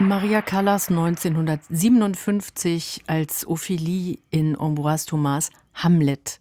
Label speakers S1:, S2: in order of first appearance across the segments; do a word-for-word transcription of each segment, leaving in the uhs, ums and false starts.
S1: Maria Callas neunzehnhundertsiebenundfünfzig als Ophélie in Ambroise Thomas' Hamlet.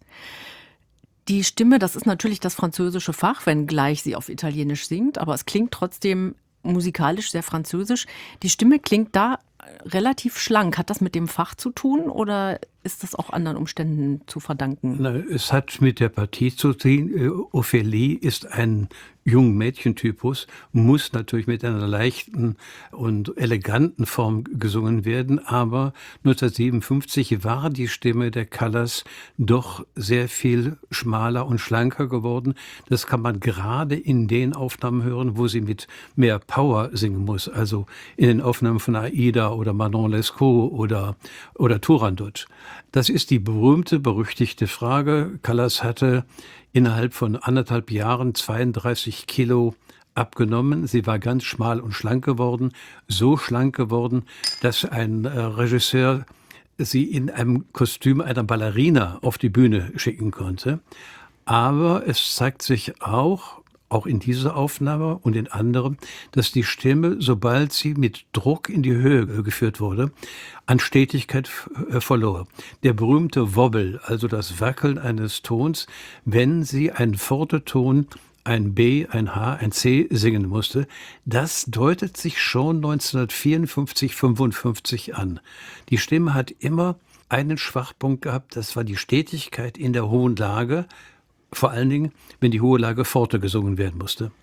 S1: Die Stimme, das ist natürlich das französische Fach, wenngleich sie auf Italienisch singt, aber es klingt trotzdem musikalisch sehr französisch. Die Stimme klingt da relativ schlank. Hat das mit dem Fach zu tun oder ist das auch anderen Umständen zu verdanken?
S2: Na, es hat mit der Partie zu tun. Ophélie ist ein Jungmädchentypus, muss natürlich mit einer leichten und eleganten Form gesungen werden, aber neunzehnhundertsiebenundfünfzig war die Stimme der Callas doch sehr viel schmaler und schlanker geworden. Das kann man gerade in den Aufnahmen hören, wo sie mit mehr Power singen muss, also in den Aufnahmen von Aida oder Manon Lescaut oder, oder Turandot. Das ist die berühmte, berüchtigte Frage. Callas hatte innerhalb von anderthalb Jahren zweiunddreißig Kilo abgenommen. Sie war ganz schmal und schlank geworden, so schlank geworden, dass ein äh, Regisseur sie in einem Kostüm einer Ballerina auf die Bühne schicken konnte. Aber es zeigt sich auch, auch in dieser Aufnahme und in anderen, dass die Stimme, sobald sie mit Druck in die Höhe geführt wurde, an Stetigkeit verlor. Der berühmte Wobble, also das Wackeln eines Tons, wenn sie einen Forteton, ein B, ein H, ein C singen musste, das deutet sich schon neunzehnhundertvierundfünfzig, fünfundfünfzig an. Die Stimme hat immer einen Schwachpunkt gehabt, das war die Stetigkeit in der hohen Lage, vor allen Dingen, wenn die hohe Lage forte gesungen werden musste.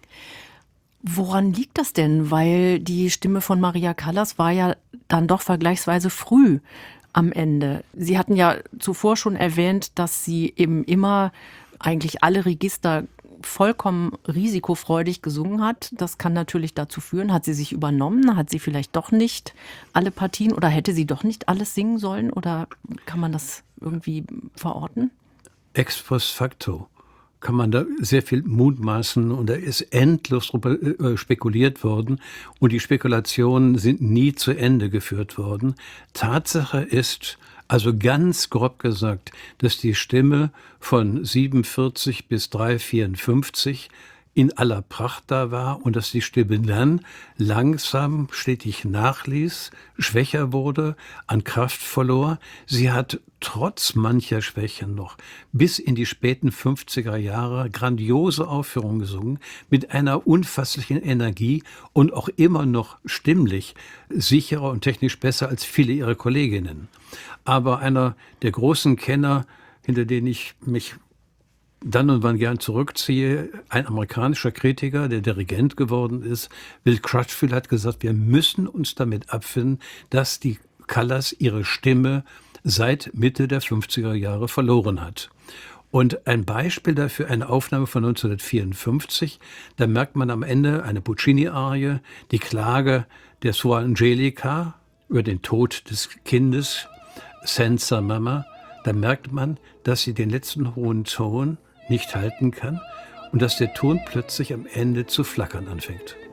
S1: Woran liegt das denn? Weil die Stimme von Maria Callas war ja dann doch vergleichsweise früh am Ende. Sie hatten ja zuvor schon erwähnt, dass sie eben immer eigentlich alle Register vollkommen risikofreudig gesungen hat. Das kann natürlich dazu führen, hat sie sich übernommen, hat sie vielleicht doch nicht alle Partien oder hätte sie doch nicht alles singen sollen oder kann man das irgendwie verorten?
S2: Ex post facto kann man da sehr viel mutmaßen und da ist endlos drüber spekuliert worden und die Spekulationen sind nie zu Ende geführt worden. Tatsache ist, also ganz grob gesagt, dass die Stimme von siebenundvierzig bis drei vierundfünfzig in aller Pracht da war und dass die Stimme dann langsam stetig nachließ, schwächer wurde, an Kraft verlor. Sie hat trotz mancher Schwächen noch bis in die späten fünfziger Jahre grandiose Aufführungen gesungen, mit einer unfasslichen Energie und auch immer noch stimmlich sicherer und technisch besser als viele ihrer Kolleginnen. Aber einer der großen Kenner, hinter denen ich mich dann und wann gern zurückziehe, ein amerikanischer Kritiker, der Dirigent geworden ist, Will Crutchfield, hat gesagt, wir müssen uns damit abfinden, dass die Callas ihre Stimme seit Mitte der fünfziger Jahre verloren hat. Und ein Beispiel dafür, eine Aufnahme von neunzehnhundertvierundfünfzig, da merkt man am Ende eine Puccini-Arie, die Klage der Suor Angelica über den Tod des Kindes, Senza Mama. Da merkt man, dass sie den letzten hohen Ton nicht halten kann und dass der Ton plötzlich am Ende zu flackern anfängt.